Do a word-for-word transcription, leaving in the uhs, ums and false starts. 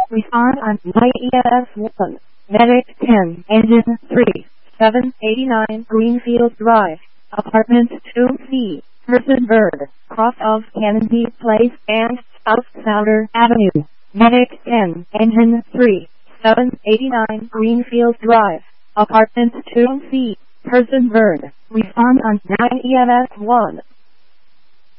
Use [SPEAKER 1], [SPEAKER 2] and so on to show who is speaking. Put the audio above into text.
[SPEAKER 1] Respond on nine E S one. Medic ten, Engine three, seven eighty-nine Greenfield Drive, Apartment two C, Herzenberg, cross of Kennedy Place and South Souder Avenue. Medic ten, Engine three, seven eighty-nine Greenfield Drive, Apartment two C, Herzenberg. Respond on nine E M S one.